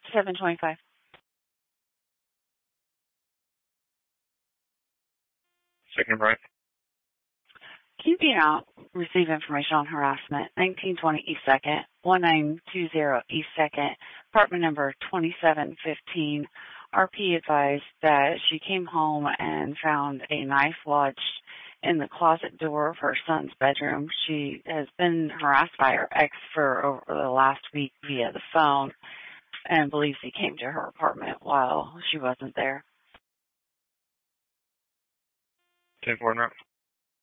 725. Second right. Keeping out, receive information on harassment, 1920 East 2nd, 1920 East 2nd, apartment number 2715. RP advised that she came home and found a knife lodged in the closet door of her son's bedroom. She has been harassed by her ex for over the last week via the phone and believes he came to her apartment while she wasn't there. 10-4 now.